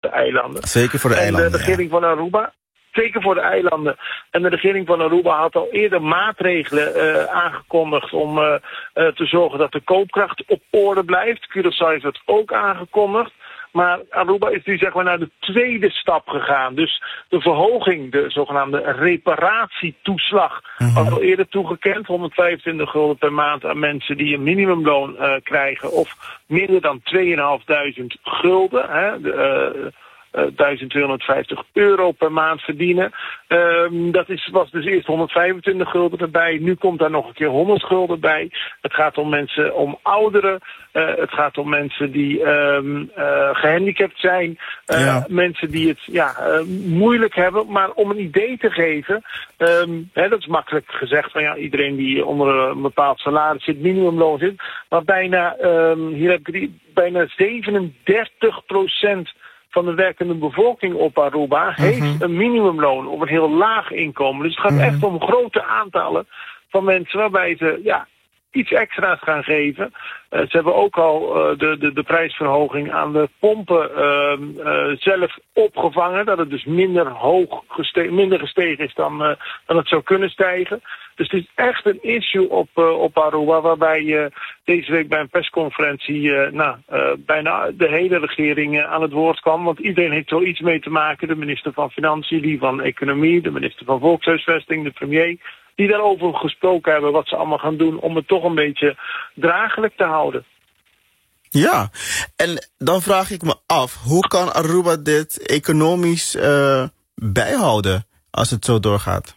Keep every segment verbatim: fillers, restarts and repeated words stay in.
eilanden. Zeker voor de en eilanden, de regering ja. van Aruba... Zeker voor de eilanden. En de regering van Aruba had al eerder maatregelen uh, aangekondigd om uh, uh, te zorgen dat de koopkracht op orde blijft. Curaçao heeft dat ook aangekondigd. Maar Aruba is nu zeg maar naar de tweede stap gegaan. Dus de verhoging, de zogenaamde reparatietoeslag, Mm-hmm. was al eerder toegekend. honderdvijfentwintig gulden per maand aan mensen die een minimumloon uh, krijgen. Of minder dan tweeduizend vijfhonderd gulden. Hè, de, uh, Uh, duizend tweehonderdvijftig euro per maand verdienen. Um, dat is, was dus eerst honderdvijfentwintig gulden erbij. Nu komt daar nog een keer honderd gulden bij. Het gaat om mensen, om ouderen. Uh, het gaat om mensen die um, uh, gehandicapt zijn. Uh, Ja. Mensen die het ja, uh, moeilijk hebben. Maar om een idee te geven. Um, hè, dat is makkelijk gezegd van ja, iedereen die onder een bepaald salaris zit, minimumloon zit. Maar bijna, um, hier heb ik die, bijna zevenendertig procent van de werkende bevolking op Aruba heeft Mm-hmm. een minimumloon op een heel laag inkomen. Dus het gaat Mm-hmm. echt om grote aantallen van mensen waarbij ze ja, iets extra's gaan geven. Uh, ze hebben ook al uh, de, de, de prijsverhoging aan de pompen uh, uh, zelf opgevangen. Dat het dus minder hoog geste- minder gestegen is dan, uh, dan het zou kunnen stijgen. Dus het is echt een issue op, uh, op Aruba, waarbij uh, deze week bij een persconferentie uh, nou, uh, bijna de hele regering uh, aan het woord kwam. Want iedereen heeft er iets mee te maken. De minister van Financiën, die van Economie, de minister van Volkshuisvesting, de premier, die daarover gesproken hebben wat ze allemaal gaan doen om het toch een beetje draaglijk te houden. Ja, en dan vraag ik me af, hoe kan Aruba dit economisch uh, bijhouden als het zo doorgaat?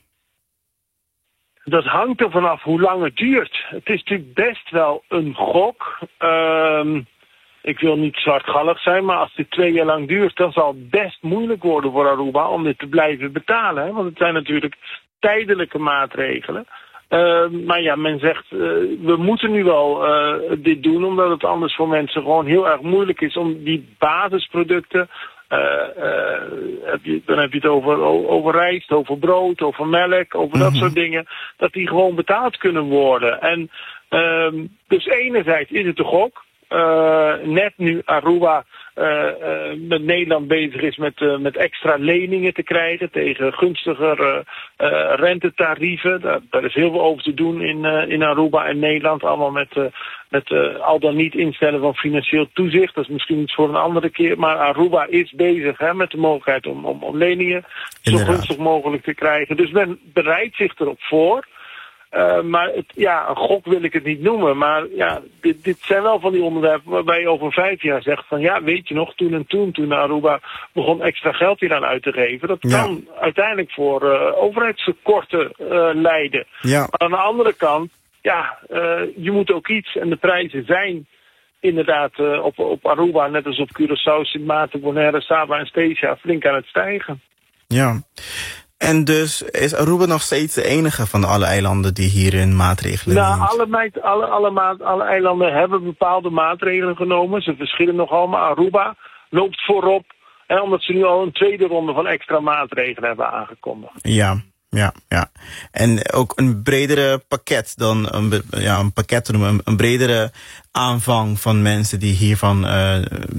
Dat hangt er vanaf hoe lang het duurt. Het is natuurlijk best wel een gok. Um, ik wil niet zwartgallig zijn, maar als dit twee jaar lang duurt, dan zal het best moeilijk worden voor Aruba om dit te blijven betalen. Hè? Want het zijn natuurlijk tijdelijke maatregelen. Uh, maar ja, men zegt, uh, we moeten nu wel uh, dit doen, omdat het anders voor mensen gewoon heel erg moeilijk is om die basisproducten, uh, uh, heb je, dan heb je het over, over rijst, over brood, over melk, over Mm-hmm. dat soort dingen, dat die gewoon betaald kunnen worden. En uh, dus enerzijds is het een gok. Uh, net nu Aruba uh, uh, met Nederland bezig is met, uh, met extra leningen te krijgen tegen gunstiger uh, uh, rentetarieven. Daar, daar is heel veel over te doen in, uh, in Aruba en Nederland. Allemaal met, uh, met uh, al dan niet instellen van financieel toezicht. Dat is misschien iets voor een andere keer. Maar Aruba is bezig hè, met de mogelijkheid om, om, om leningen zo gunstig mogelijk te krijgen. Dus men bereidt zich erop voor. Uh, maar het, ja, een gok wil ik het niet noemen. Maar ja, dit, dit zijn wel van die onderwerpen waarbij je over vijf jaar zegt van ja, weet je nog, toen en toen, toen Aruba begon extra geld hier aan uit te geven. Dat Ja. kan uiteindelijk voor uh, overheidstekorten uh, leiden. Ja. Maar aan de andere kant, ja, uh, je moet ook iets en de prijzen zijn inderdaad uh, op, op Aruba, net als op Curaçao, Sint Maarten, Bonaire, Saba en Specia, flink aan het stijgen. Ja. En dus is Aruba nog steeds de enige van alle eilanden die hierin maatregelen nou, neemt? alle, meid, alle, alle, maat, alle eilanden hebben bepaalde maatregelen genomen. Ze verschillen nogal, maar Aruba loopt voorop. Hè, omdat ze nu al een tweede ronde van extra maatregelen hebben aangekondigd. Ja, ja, ja. En ook een bredere pakket dan een, ja, een pakket te noemen, een, een bredere aanvang van mensen die hiervan uh,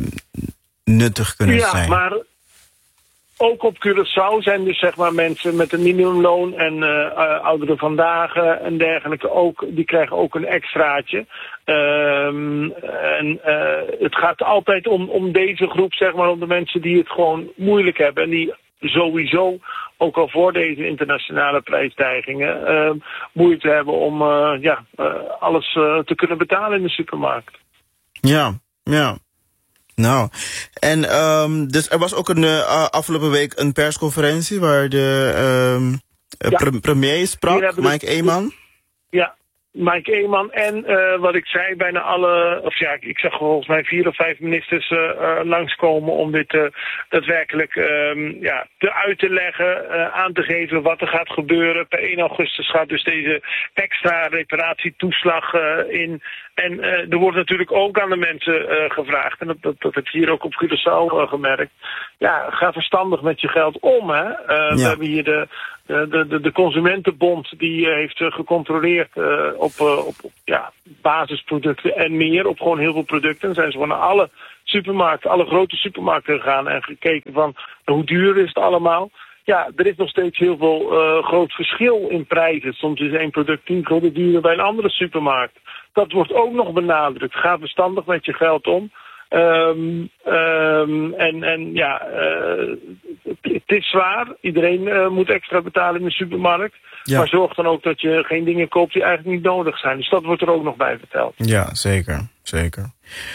nuttig kunnen ja, zijn. Ja, maar ook op Curaçao zijn dus zeg maar mensen met een minimumloon en uh, uh, ouderen vandaag uh, en dergelijke ook, die krijgen ook een extraatje. Um, en uh, het gaat altijd om, om deze groep, zeg maar, om de mensen die het gewoon moeilijk hebben en die sowieso ook al voor deze internationale prijsstijgingen uh, moeite hebben om uh, ja, uh, alles uh, te kunnen betalen in de supermarkt. Ja, ja. Nou, en um, dus er was ook een uh, afgelopen week een persconferentie waar de um, ja. pre- premier sprak, Mike Eeman. Ja, Mike Eeman en uh, wat ik zei, bijna alle, of ja, ik zag volgens mij vier of vijf ministers uh, uh, langskomen om dit uh, daadwerkelijk um, ja, te uit te leggen, uh, aan te geven wat er gaat gebeuren. Per één augustus gaat dus deze extra reparatietoeslag uh, in. En uh, er wordt natuurlijk ook aan de mensen uh, gevraagd, en dat, dat, dat heb je hier ook op Curaçao uh, gemerkt. Ja, ga verstandig met je geld om, hè. Uh, ja. We hebben hier de, de, de, de Consumentenbond, die uh, heeft uh, gecontroleerd uh, op, uh, op, op ja, basisproducten en meer, op gewoon heel veel producten. Dan zijn ze gewoon naar alle supermarkten, alle grote supermarkten gegaan en gekeken van hoe duur is het allemaal. Ja, er is nog steeds heel veel uh, groot verschil in prijzen. Soms is één product tien gulden duurder bij een andere supermarkt. Dat wordt ook nog benadrukt. Ga verstandig met je geld om. Um, um, en, en ja, uh, het is zwaar. Iedereen uh, moet extra betalen in de supermarkt. Ja. Maar zorg dan ook dat je geen dingen koopt die eigenlijk niet nodig zijn. Dus dat wordt er ook nog bij verteld. Ja, zeker. Zeker.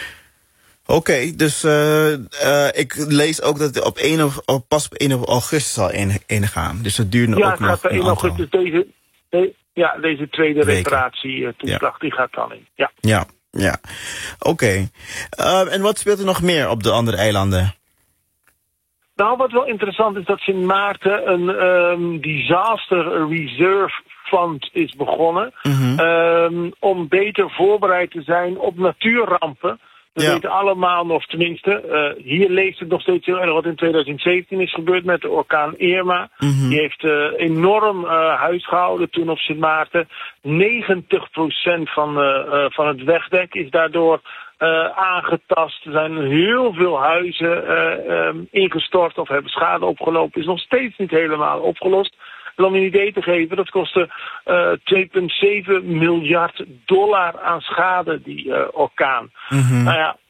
Oké, okay, dus uh, uh, ik lees ook dat het op één of, op, pas op één augustus zal ingaan. Dus dat duurt ja, ook nog gaat een één augustus deze, de, ja, deze tweede reparatietoeslag, ja. Die gaat dan in. Ja, ja, ja. Oké. Okay. Uh, en wat speelt er nog meer op de andere eilanden? Nou, wat wel interessant is dat Sint Maarten een um, disaster reserve fund is begonnen. Mm-hmm. um, om beter voorbereid te zijn op natuurrampen. We ja. weten allemaal, of tenminste, uh, hier leest het nog steeds heel erg wat in twintig zeventien is gebeurd met de orkaan Irma. Mm-hmm. Die heeft uh, enorm uh, huis gehouden toen op Sint Maarten. negentig procent van, uh, uh, van het wegdek is daardoor uh, aangetast. Er zijn heel veel huizen uh, um, ingestort of hebben schade opgelopen. Is nog steeds niet helemaal opgelost. En om je een idee te geven, dat kostte uh, twee komma zeven miljard dollar aan schade, die uh, orkaan. Mm-hmm. Nou ja,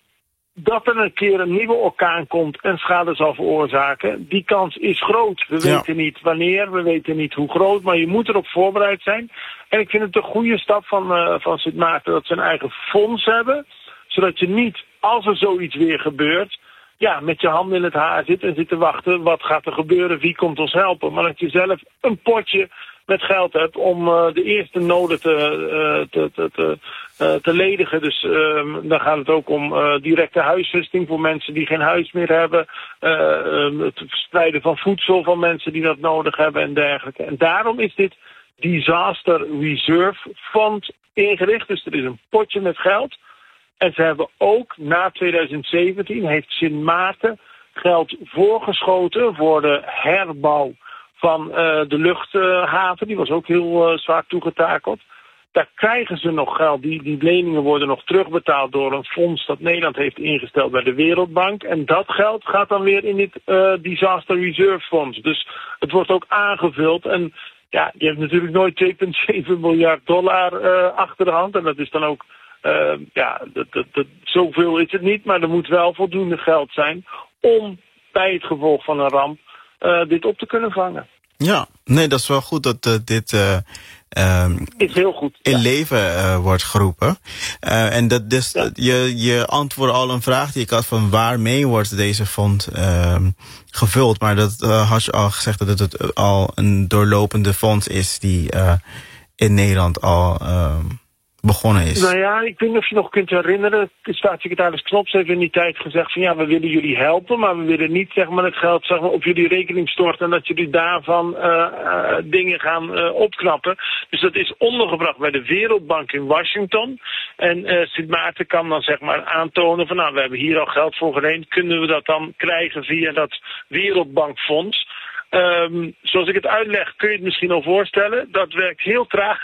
dat er een keer een nieuwe orkaan komt en schade zal veroorzaken, die kans is groot. We ja. weten niet wanneer, we weten niet hoe groot, maar je moet erop voorbereid zijn. En ik vind het een goede stap van, uh, van Sint Maarten dat ze een eigen fonds hebben, zodat je niet, als er zoiets weer gebeurt, ja, met je handen in het haar zit en zit te wachten. Wat gaat er gebeuren? Wie komt ons helpen? Maar dat je zelf een potje met geld hebt om uh, de eerste noden te, uh, te, te, te, uh, te ledigen. Dus uh, dan gaat het ook om uh, directe huisvesting voor mensen die geen huis meer hebben. Uh, uh, het verspreiden van voedsel van mensen die dat nodig hebben en dergelijke. En daarom is dit Disaster Reserve Fund ingericht. Dus er is een potje met geld. En ze hebben ook na twintig zeventien heeft Sint Maarten geld voorgeschoten voor de herbouw van uh, de luchthaven. Die was ook heel uh, zwaar toegetakeld. Daar krijgen ze nog geld. Die, die leningen worden nog terugbetaald door een fonds dat Nederland heeft ingesteld bij de Wereldbank. En dat geld gaat dan weer in dit uh, Disaster Reserve Fonds. Dus het wordt ook aangevuld. En ja, je hebt natuurlijk nooit twee komma zeven miljard dollar uh, achter de hand. En dat is dan ook... Uh, ja, dat, dat, dat, zoveel is het niet, maar er moet wel voldoende geld zijn om bij het gevolg van een ramp uh, dit op te kunnen vangen. Ja, nee, dat is wel goed dat uh, dit uh, uh, is heel goed, in ja. leven uh, wordt geroepen. Uh, en dat dus, ja. je, je antwoordde al een vraag die ik had van waarmee wordt deze fonds uh, gevuld. Maar dat uh, had je al gezegd dat het al een doorlopende fonds is die uh, in Nederland al... Uh, begonnen is. Nou ja, ik weet niet of je nog kunt herinneren. De staatssecretaris Knops heeft in die tijd gezegd van ja, we willen jullie helpen, maar we willen niet zeg maar het geld zeg maar, op jullie rekening storten en dat jullie daarvan uh, uh, dingen gaan uh, opknappen. Dus dat is ondergebracht bij de Wereldbank in Washington. En uh, Sint Maarten kan dan zeg maar aantonen van nou, we hebben hier al geld voor geleend. Kunnen we dat dan krijgen via dat Wereldbankfonds? Um, zoals ik het uitleg kun je het misschien al voorstellen. Dat werkt heel traag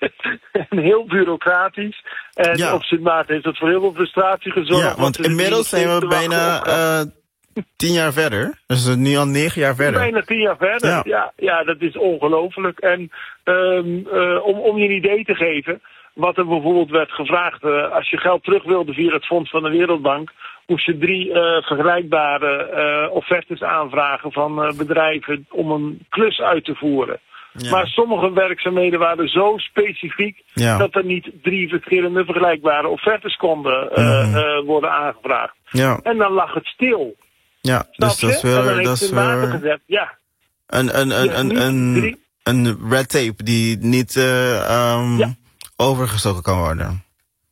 en heel bureaucratisch. En ja. op Sint Maarten heeft dat voor heel veel frustratie gezorgd. Ja, want inmiddels zijn we bijna uh, tien jaar verder. Dus nu al negen jaar verder. Bijna tien jaar verder, ja. Ja, ja dat is ongelooflijk. En um, uh, om, om je een idee te geven... wat er bijvoorbeeld werd gevraagd... Uh, als je geld terug wilde via het Fonds van de Wereldbank... moest je drie uh, vergelijkbare uh, offertes aanvragen van uh, bedrijven om een klus uit te voeren. Ja. Maar sommige werkzaamheden waren zo specifiek ja. dat er niet drie verschillende vergelijkbare offertes konden uh, mm. uh, worden aangevraagd. Ja. En dan lag het stil. Ja, dus dat is weer, dat is weer gezet, ja. een, een, een, een, een, een red tape die niet uh, um, ja. overgestoken kan worden.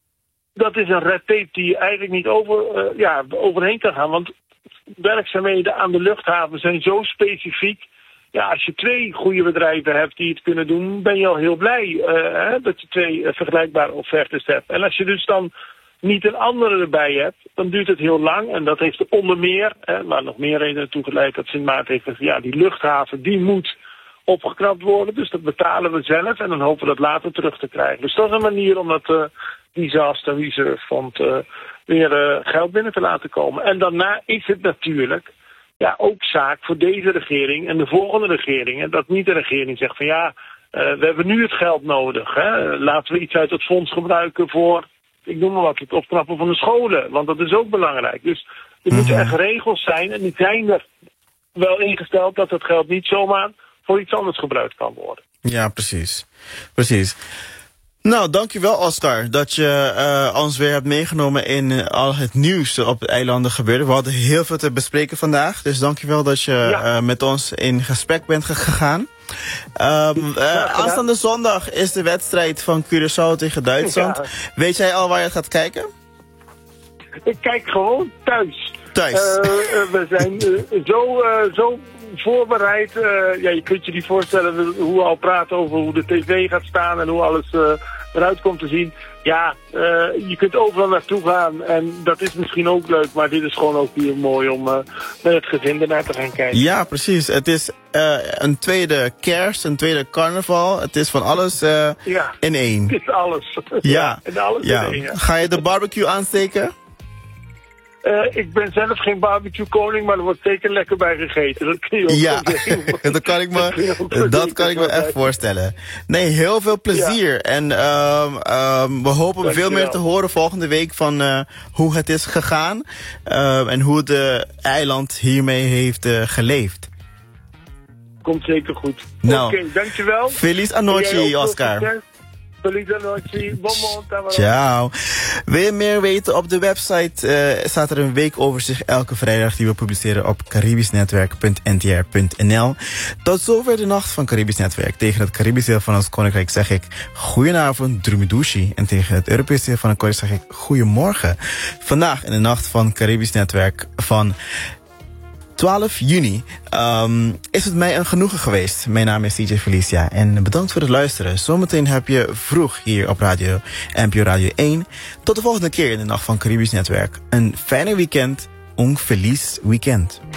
Dat is een red tape die eigenlijk niet over, uh, ja, overheen kan gaan. Want werkzaamheden aan de luchthaven zijn zo specifiek. Ja, als je twee goede bedrijven hebt die het kunnen doen, ben je al heel blij uh, hè, dat je twee uh, vergelijkbare offertes hebt. En als je dus dan niet een andere erbij hebt, dan duurt het heel lang. En dat heeft onder meer, hè, maar nog meer redenen toe geleid dat Sint Maarten heeft gezegd, ja, die luchthaven die moet opgeknapt worden. Dus dat betalen we zelf en dan hopen we dat later terug te krijgen. Dus dat is een manier om dat uh, Disaster Reserve Fund uh, weer uh, geld binnen te laten komen. En daarna is het natuurlijk ja, ook zaak voor deze regering en de volgende regeringen, dat niet de regering zegt van ja, uh, we hebben nu het geld nodig. Hè? Laten we iets uit het fonds gebruiken voor, ik noem maar wat, het opknappen van de scholen. Want dat is ook belangrijk. Dus er mm-hmm. moeten echt regels zijn en die zijn er wel ingesteld dat het geld niet zomaar voor iets anders gebruikt kan worden. Ja, precies. Precies. Nou, dankjewel Oscar dat je uh, ons weer hebt meegenomen in uh, al het nieuws op de eilanden gebeurde. We hadden heel veel te bespreken vandaag, dus dankjewel dat je ja. uh, met ons in gesprek bent gegaan. Um, uh, aanstaande zondag is de wedstrijd van Curaçao tegen Duitsland. Ja. Weet jij al waar je gaat kijken? Ik kijk gewoon thuis. Thuis? Uh, uh, we zijn uh, zo, uh, zo voorbereid. Uh, ja, je kunt je niet voorstellen hoe we al praten over hoe de tv gaat staan en hoe alles uh, eruit komt te zien. Ja, uh, je kunt overal naartoe gaan en dat is misschien ook leuk, maar dit is gewoon ook hier mooi om uh, met het gezin ernaar te gaan kijken. Ja, precies. Het is uh, een tweede kerst, een tweede carnaval. Het is van alles uh, ja, in één. Het is alles. Ja. En alles ja. in één, ja. Ga je de barbecue aansteken? Uh, ik ben zelf geen barbecue koning, maar er wordt zeker lekker bij gegeten. Dat kun je ook ja, dat kan ik me, dat, dat kan ik me echt voorstellen. Nee, heel veel plezier. Ja. En um, um, we hopen Dank veel meer te horen volgende week van uh, hoe het is gegaan. Uh, en hoe de eiland hiermee heeft uh, geleefd. Komt zeker goed. Nou, Oké, okay, dankjewel. Feliz anoche, Oscar. Ciao. Wil je meer weten? Op de website uh, staat er een weekoverzicht elke vrijdag die we publiceren op caribisch netwerk punt n t r punt n l. Tot zover de nacht van Caribisch Netwerk. Tegen het Caribisch deel van ons koninkrijk zeg ik goedenavond, Drumidushi. En tegen het Europese deel van het koninkrijk zeg ik goedemorgen. Vandaag in de nacht van Caribisch Netwerk van twaalf juni um, is het mij een genoegen geweest. Mijn naam is D J Felicia en bedankt voor het luisteren. Zometeen heb je vroeg hier op radio N P O Radio één. Tot de volgende keer in de nacht van Caribisch Netwerk. Een fijne weekend. Un feliz weekend.